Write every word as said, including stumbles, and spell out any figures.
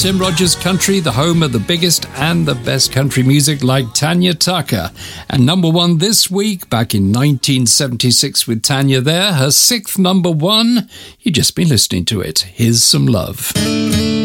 Tim Rogers Country, the home of the biggest and the best country music like Tanya Tucker. And number one this week, back in nineteen seventy-six with Tanya there, her sixth number one. You've just been listening to it. Here's Some Love.